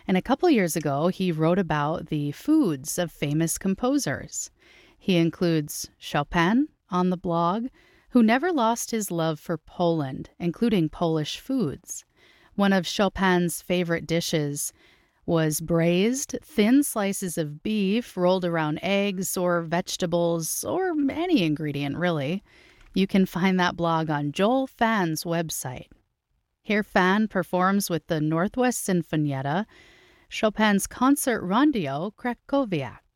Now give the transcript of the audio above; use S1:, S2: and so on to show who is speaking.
S1: And a couple years ago, he wrote about the foods of famous composers. He includes Chopin on the blog, who never lost his love for Poland, including Polish foods. One of Chopin's favorite dishes was braised, thin slices of beef rolled around eggs or vegetables or any ingredient, really. You can find that blog on Joel Phan's website. Here, Phan performs with the Northwest Sinfonietta, Chopin's concert Rondeau Krakowiak.